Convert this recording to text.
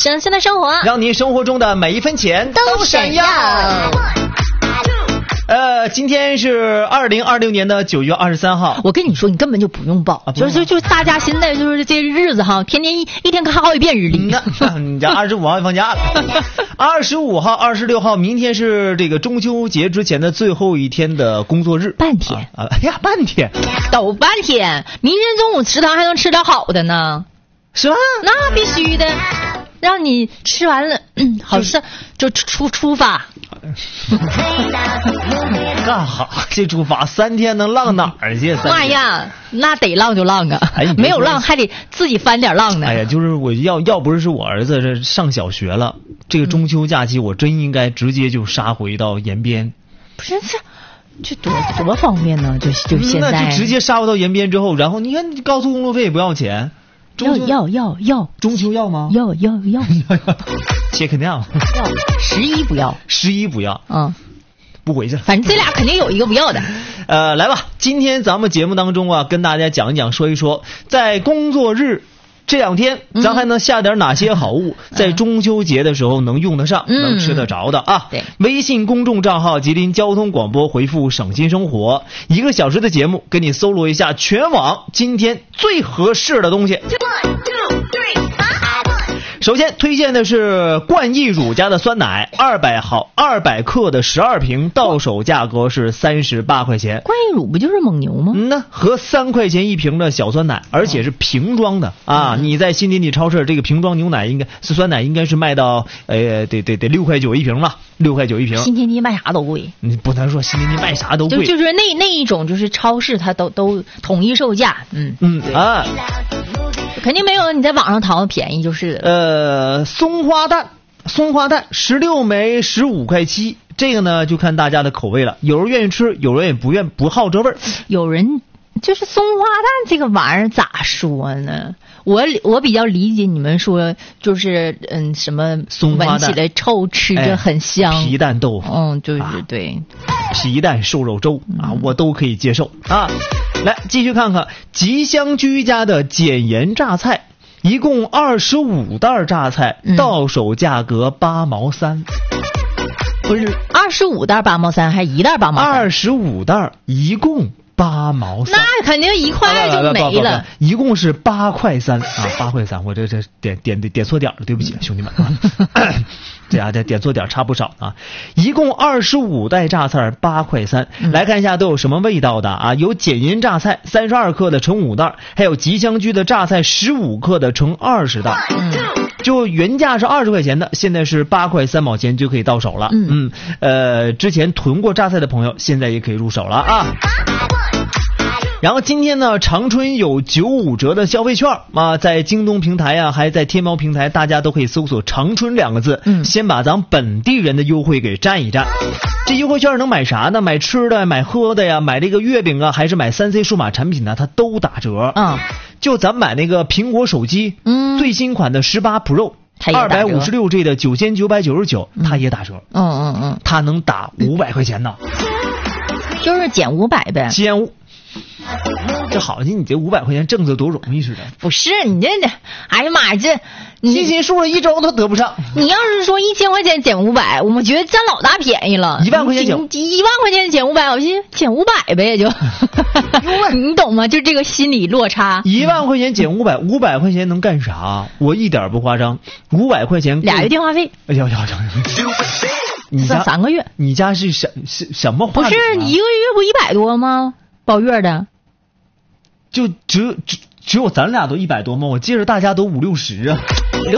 声现代生活， 让你生活中的每一分钱都闪耀。今天是2020年的9月23号。 我跟你说，你根本就不用报，就是大家现在就是这日子哈，天天一天看好几遍日历。 你家25号放假了，25号、26号，明天是这个中秋节之前的最后一天的工作日， 半天啊！哎呀，半天， 都半天。明天中午食堂还能吃点好的呢， 是吧？ 那必须的，让你吃完了，好事就出发。 干好这出发3天能浪哪儿去？ 妈呀，那得浪就浪啊！没有浪还得自己翻点浪呢。 哎呀，就是我要不是我儿子这上小学了，这个中秋假期我真应该直接就杀回到延边。 不是这多方便呢？就现在那就直接杀回到延边之后，然后你看高速公路费也不要钱。 要中秋要吗？ 要切肯定要 11不要 ，11不要，不回去了。 反正这俩肯定有一个不要的。 来吧，今天咱们节目当中啊，跟大家讲一讲，说一说在工作日这2天，咱还能下点哪些好物，在中秋节的时候能用得上，能吃得着的啊。 对， 微信公众账号吉林交通广播，回复省心生活，1个小时的节目，给你搜罗一下全网今天最合适的东西。首先推荐的是冠益乳家的酸奶，200克的12瓶，到手价格是38块钱。 冠益乳不就是蒙牛吗？ 和3块钱1瓶的小酸奶，而且是瓶装的啊！你在新天地超市这个瓶装牛奶酸奶应该是卖到得6块9一瓶了，6块9一瓶。 新天地卖啥都贵， 你不能说新天地卖啥都贵， 就是那一种就是超市它都统一售价，肯定没有你在网上淘的便宜就是了。 松花蛋16枚15块7，这个呢就看大家的口味了，有人愿意吃，有人也不好这味儿。 有人就是松花蛋这个玩意儿咋说呢？我比较理解你们说就是什么松花蛋闻起来臭，吃着很香， 皮蛋豆腐， 就是对， 皮蛋瘦肉粥啊，我都可以接受啊。来继续看看吉祥居家的减盐榨菜，一共25袋榨菜，到手价格8毛3。 不是25袋8毛3，还1袋8毛3 ？25袋一共8毛3， 那肯定1块就没了。 一共是8块3啊，8块3，我这点错点了，对不起兄弟们啊。这家点错点差不少啊，一共25袋榨菜8块3。来看一下都有什么味道的啊？有减盐榨菜32克的盛5袋，还有吉祥居的榨菜15克的盛20袋。就原价是20块钱的，现在是8块3毛钱就可以到手了。之前囤过榨菜的朋友，现在也可以入手了啊。然后今天呢，长春有95折的消费券啊，在京东平台啊，还在天猫平台，大家都可以搜索长春2个字，先把咱本地人的优惠给占一占。这优惠券能买啥呢？买吃的，买喝的呀，买这个月饼啊，还是买3C 数码产品呢，它都打折。就咱买那个苹果手机，最新款的18 Pro 256G 的9999，它也打折。它能打500块钱呢， 就是减500呗。 这好像你这500块钱挣得多容易似的。 不是你这，哎呀妈呀，这辛辛数了1周都得不上。 你要是说1000块钱减500，我觉得占老大便宜了。 1万块钱减 1万块钱减500，我寻思减500呗就。你懂吗？就这个心理落差。 1万块钱减500块钱能干啥？我一点不夸张，500块钱俩月电话费。 哎呀，你家 3个月？ 你家是什么话？ 不是你1个月不100多吗？包月的。 就只有咱俩都100多吗？我记着大家都50-60啊。